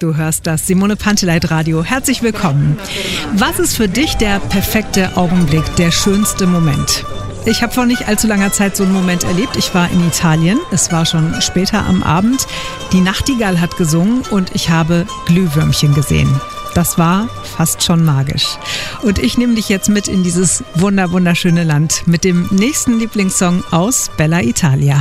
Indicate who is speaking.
Speaker 1: Du hörst das Simone Panteleit Radio. Herzlich willkommen. Was ist für dich der perfekte Augenblick, der schönste Moment? Ich habe vor nicht allzu langer Zeit so einen Moment erlebt. Ich war in Italien. Es war schon später am Abend. Die Nachtigall hat gesungen und ich habe Glühwürmchen gesehen. Das war fast schon magisch. Und ich nehme dich jetzt mit in dieses wunderschöne Land mit dem nächsten Lieblingssong aus Bella Italia.